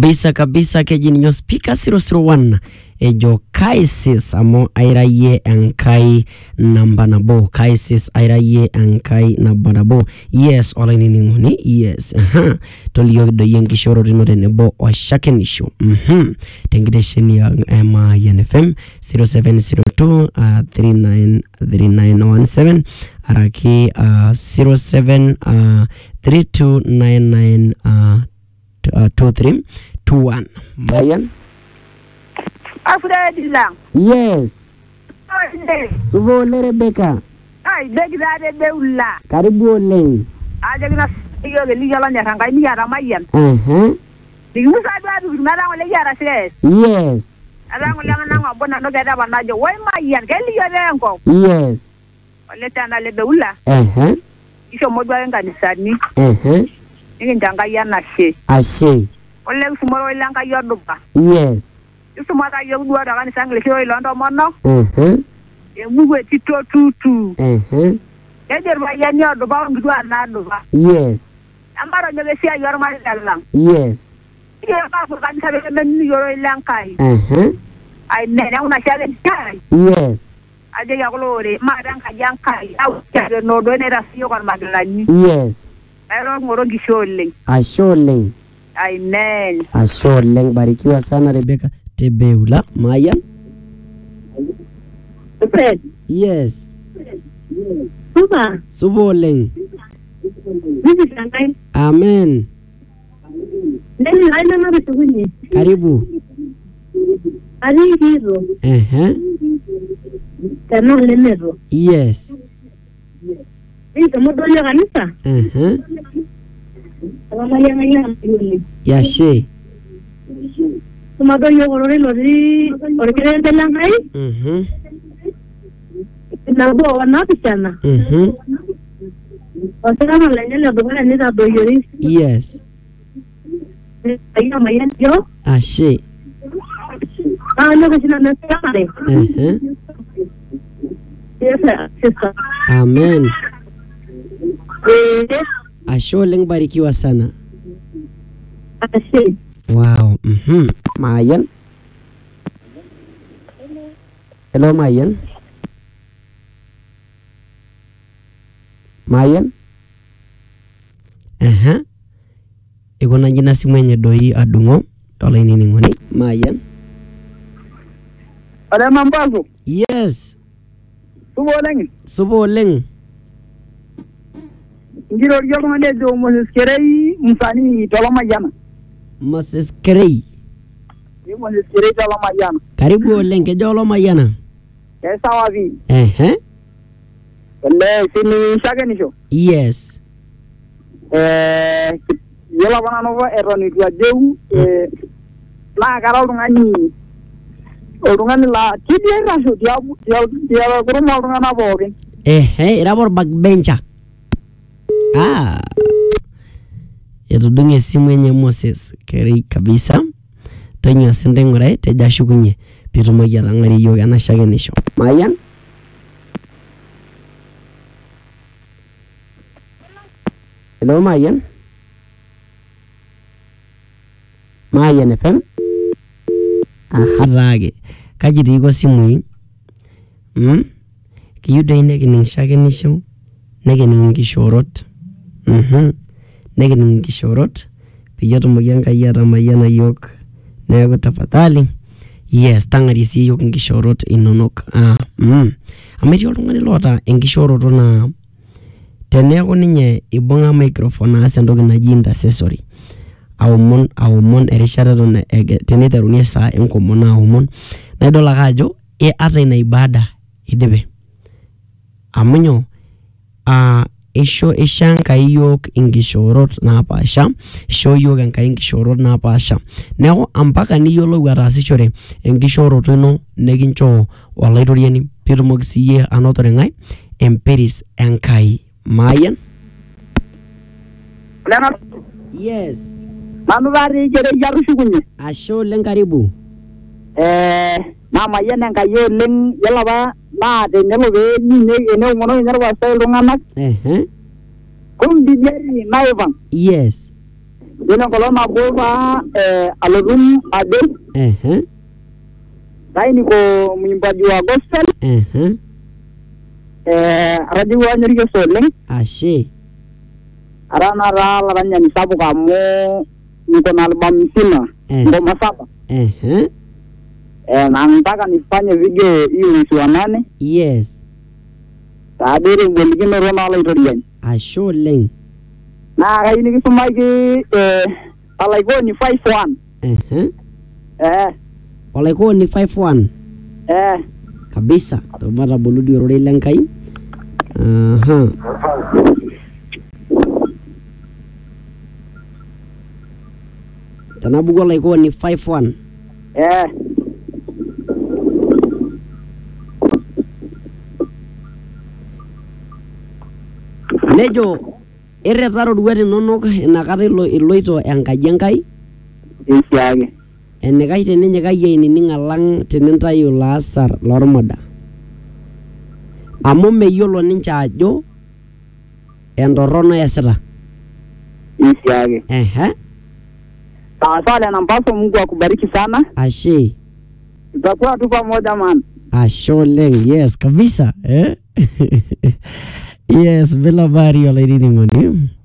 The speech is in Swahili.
kabisa keji ninyo speaker 001 ejo kaisis amo airaye enkai namba nabo kaisis airaye enkai namba nabo yes olaini ninguni yes toliyo do yenkishoro rino tenebo oshakenisho tengidesheni ya MINFM 0702 393917 araki 07 3299 2321 Mayan Afraid lang. Yes. Subo le Rebecca. Ay, degdade beula. Karibu oleng. Aja gina iyo le liya lanya kanga ni yara mayan. Dimusa adu mara ngole yara ses. Yes. Ala ngole ngana bona no gada banajo. Wai mayan ke liya lengo. Yes. Ole tana le beula. Isho modwa nganisani. Ngi ndanga yana she. Ashe. Ole sumoro ilanga yoduba. Yes. Sumara yodua da ngani sangle sho ilondo mono. Mugwe tito tutu. Ejer ba yani yoduba ngidwa na duba. Yes. Amaro nyoge sia yorma dalang. Yes. Ye ba ko kan sabe men yoro ilankai. Ai nene una shale kai. Yes. Aje ya glore ma dan ka jankai au ya no do ne rasio kon maglani. Yes. Ero ngoro gisholing. Asholing. Amen. Asholing, barikiwa sana Rebecca Tebeula. Mayan? Fred. Yes. Suboleng. Amen. Karibu. Yes. Yashe. Sumadoyo gorore lori orkere de la mai. Nabo wana pichana. Osera malanya la bugana ni da doyori. Yes. Ayo mayan yo. Ashe. No kishina na sare. Yes, sister. Amen. Asholeng, barikiwa sana. Ashe. Wow. Mayan. Hello Mayan. Mayan. Ikona jina simu yenye doi adungo. Ola ini ngoni. Mayan. Ada mambazo. Yes. Subo leng. Ngiro ryo ngone do Moses Kerei msani toloma jana. Moses Kerei. Moses Kerei toloma jana. Karibu oleng ke joloma jana. Sawa vi. Le sini shakenisho. Yes. Yola bana nova eroni tua deu la kara urungani la kidi rasho dia kuruma urungana bogen. Irabor backbencher. Yatudunge simu yenye Moses Kerei kabisa. Tanyo asente ngore teja shukunye. Pitumo yala ngari yoga na shakenisho. Mayan. Hello Mayan. Mayan FM. Harage. Kaji digo simu hii. Kiyuda inege shakenisho. Nege kishorot. Nege kishorot. Piyato moyanga yara mayana yok. Nego tafadhali. Yes, tangari si yok kishorot inonok. Ameti olungani lota nkishorot na teneko ninye ibonga microphone asendoki naji intercessory. Aumon erishata don teniterunie saa enkomon aumon. Naidola kajo ata ina ibada idebe. Amunyo isha nkai yok inkishorot napaasha, isho yok enkai inkishorot napaasha. Neeku ampaka niyiolou ataasishore enkishorot ino nekinchoo olaitoriani pitumoki siyie anotore ngai emperis enkai. Mayan? Yes. Manu bari jere jaru shukunye. Asho leng karibu. Mama yene enkai oleng yala ba na tenelo be ni ene ngono inerwa sai lunganak. Kum dijeri naibang. Yes. Yena kolona boba alorum ade. Taini ko mwimbaji wa gospel. Radio wa Nyericho Soleng. Ashe. Arana laranya ni sabu kamu niko na album mzima ngoma 7. Na nataka nifanye video hiyo mwezi wa 8. Yes. Taadere ngolingine rona ala itoriani. Asho leng. Na kaini kisumaki alaikoni 5-1. Alaikoni 5-1. Kabisa. Tomata boludi orore lenkai. Tanabugo alaikoni 5-1. Nejo eretaro duati nonok inakata iloito enkaji enkai. Isiake. Enekai teninye kai ainining alang tenintayu laasar lormoda. Amu meyiolo ninche ajo entorrono esita. Isiake. Sawa na mpaso Mungu akubariki sana. Ashe. Tutakuwa tu pamoja man. Ashe oleng. Yes, kabisa. Yes, bila bari olaini ngoni.